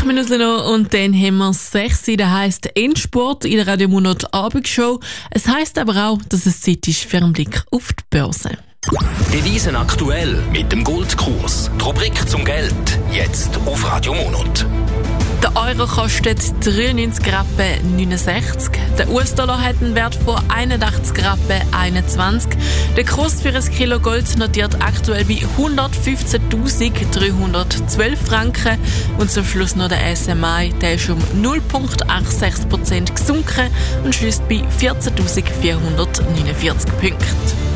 20 Minuten noch und dann haben wir 6 Uhr. Das heisst Endspurt in der Radio Monat Abendshow. Es heisst aber auch, dass es Zeit ist für einen Blick auf die Börse. Devisen aktuell mit dem Goldkurs. Die Rubrik zum Geld. Jetzt auf Radio Monat. Der Euro kostet 93,69 Rappen. Der US-Dollar hat einen Wert von 81,21 Rappen. Der Kurs für ein Kilo Gold notiert aktuell bei 115.312 Franken. Und zum Schluss noch der SMI, der ist um 0,86% gesunken und schließt bei 14.449 Punkten.